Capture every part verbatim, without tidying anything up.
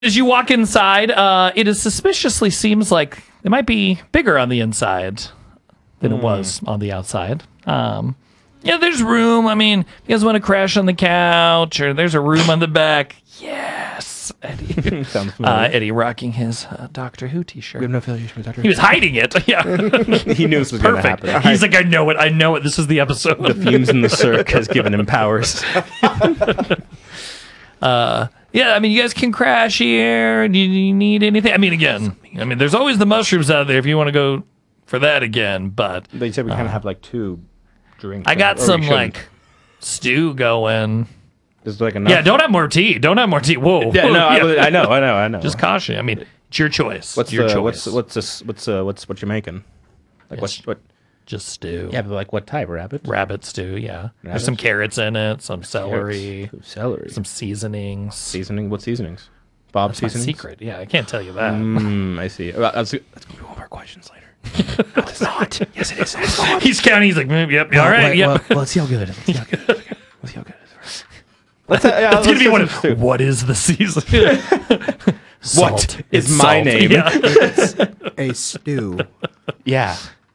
As you walk inside, uh, it is suspiciously seems like it might be bigger on the inside than mm. it was on the outside. Um, yeah, there's room. I mean, if you guys want to crash on the couch, or there's a room on the back. Yes, Eddie. Sounds uh, Eddie rocking his uh, Doctor Who T-shirt. We have no affiliation with Doctor Who. He was hiding it. Yeah, he knew this was going to happen. He's like, I know it. I know it. This is the episode. The fumes in the circ has given him powers. uh. Yeah, I mean, you guys can crash here. Do you need anything? I mean, again, I mean, there's always the mushrooms out there if you want to go for that again. But they said we uh, kind of have like two drinks. I got some like stew going. Is like enough? Yeah, don't have more tea. Don't have more tea. Whoa. Yeah, no, yeah. I, I know, I know, I know. Just caution. I mean, it's your choice. What's your the, choice. What's what's this? What's uh, what's what you're making? Like yes. what? What? Just stew. Yeah, but like what type? Rabbit? Rabbit stew, yeah. Rabbit? There's some carrots in it, some celery. Carrots. Celery. Some seasonings. Seasoning? What seasonings? Bob That's seasonings? my secret. Yeah, I can't tell you that. Mm, I see. Well, let's, let's go to one of our questions later. No, it's not. Yes, it is. It's not. He's counting. He's like, mm, yep, all right, wait, yep. Well, well, let's see how good it is. Let's see how good it is. Let's see how good it is. Let's, uh, yeah, it's going to be one of, what is the season? What is my salt. name? Yeah. It's a stew. Yeah.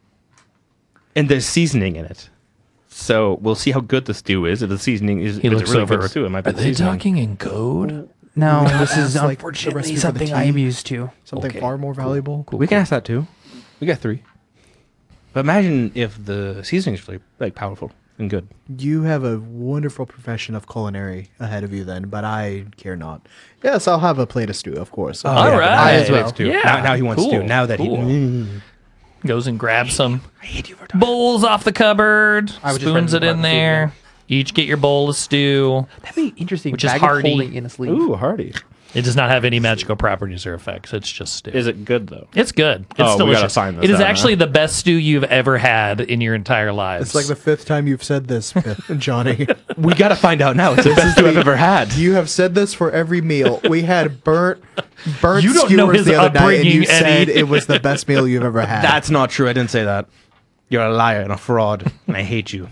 And there's seasoning in it. So we'll see how good the stew is. If the seasoning is he if looks it's really over. good stew, it might be Are the they seasoning. talking in code? No, this is like unfortunately something I am used to. Something Okay. far more valuable. Cool. We can ask that too. We got three. But imagine if the seasoning is really like powerful and good. You have a wonderful profession of culinary ahead of you then, but I care not. Yes, I'll have a plate of stew, of course. Oh, All yeah, right. I as well. Stew. Yeah. Now, now he wants Cool. stew. Now that Cool. he goes and grabs some I hate you for bowls off the cupboard, I was just spoons it ready to in put the there. You each get your bowl of stew. That'd be interesting. Which is bag hearty. of holding in a sleeve. Ooh, hearty. It does not have any magical properties or effects. It's just stew. Is it good though? It's good. It's Oh, we gotta delicious. find this It is out, actually huh? the best stew you've ever had in your entire lives. It's like the fifth time you've said this, Johnny. We got to find out now. It's the best stew I've ever had. You have said this for every meal. We had burnt burnt You don't know skewers his the other night, and you upbringing, said Eddie. it was the best meal you've ever had. That's not true. I didn't say that. You're a liar and a fraud, and I hate you.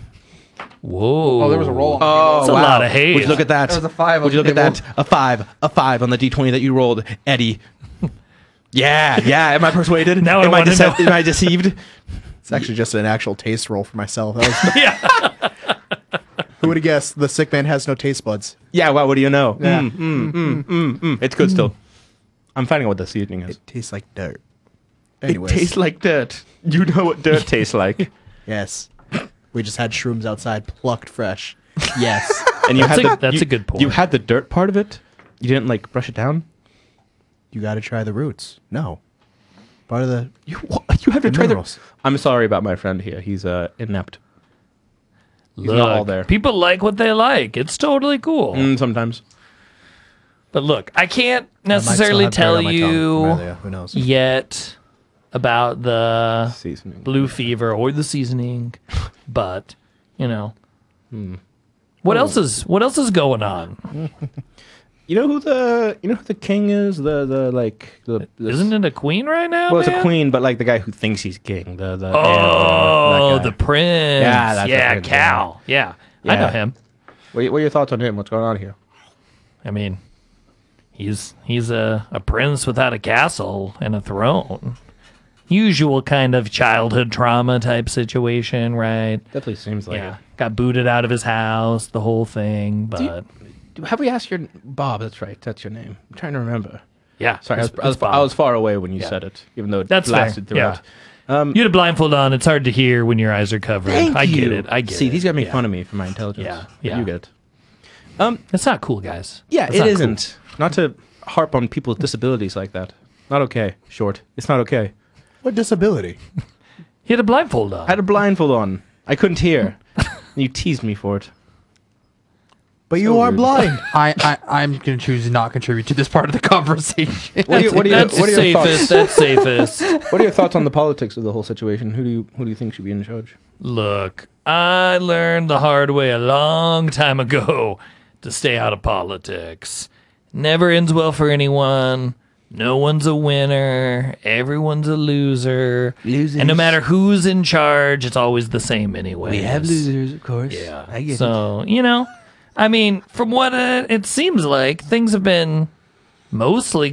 Whoa. Oh, there was a roll on the Oh, That's a wow. lot of hate. Would you look at that? There was a five Would you on look the at that? A five. A five on the D twenty that you rolled, Eddie. Yeah, yeah. Am I persuaded? Now I am, I wanna dece- know. am I deceived? It's actually just an actual taste roll for myself. That was, Yeah. who would have guessed the sick man has no taste buds? Yeah, well, what do you know? Yeah. Mm, mm, mm, mm, mm. It's good still. I'm finding out what the seasoning is. It tastes like dirt. It Anyways, tastes like dirt. You know what dirt tastes like. yes. We just had shrooms outside, plucked fresh. Yes. And you That's had a- the, that's you- a good point. You had the dirt part of it. You didn't like brush it down. You got to try the roots. No. Part of the. You what? You have to The try the. minerals. I'm sorry about my friend here. He's uh, inept. He's Look, not all there. people like what they like. It's totally cool. Mm, sometimes. But look, I can't I might still necessarily have dirt tell on my tongue you from earlier. Who knows? yet about the Seasoning. blue fever or the seasoning, but you know, Hmm. what else is what else is going on? You know who the you know who the king is? The the like the, the Isn't it a queen right now? well, it's a man? queen, but like the guy who thinks he's king. The the Oh, that the guy. prince. Yeah, that's the yeah, prince, Cal. Yeah. I know Yeah. him. What are, what are your thoughts on him? What's going on here? I mean, he's he's a, a prince without a castle and a throne. Usual kind of childhood trauma type situation, right? Definitely seems like Yeah. Got booted out of his house, the whole thing, but you- it. Have we asked your Bob? That's right. That's your name. I'm trying to remember. yeah. Sorry, I was, it's- I was, it's Bob. I was far away when you Yeah. said it, even though it That's fair. lasted throughout. Um, you had a blindfold on. It's hard to hear when your eyes are covered. Thank I you. get it. I get See, it. he's gonna make yeah. fun of me for my intelligence. Yeah, but yeah. You get it. It's not cool, guys. Yeah, It's it not isn't. Not to harp on people with disabilities like that. Not okay. Short. It's not okay. What disability? Cool. He had a blindfold on. I had a blindfold on. I couldn't hear. You teased me for it. But you are rude. blind. I, I, I'm going to choose to not contribute to this part of the conversation. What are your, what are your, That's what are your safest. thoughts? That's safest. What are your thoughts on the politics of the whole situation? Who do you who do you think should be in charge? Look, I learned the hard way a long time ago to stay out of politics. Never ends well for anyone. No one's a winner. Everyone's a loser. Losers. And no matter who's in charge, it's always the same anyway. We have losers, of course. Yeah. I get it. So, you know, I mean, from what uh, it seems like, things have been mostly